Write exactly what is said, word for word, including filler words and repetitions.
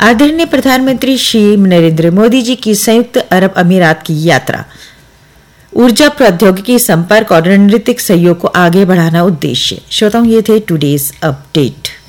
आदरणीय प्रधानमंत्री श्री नरेंद्र मोदी जी की संयुक्त अरब अमीरात की यात्रा। ऊर्जा प्रौद्योगिकी, संपर्क और रणनीतिक सहयोग को आगे बढ़ाना उद्देश्य। श्रोताओं, ये थे टुडेज अपडेट।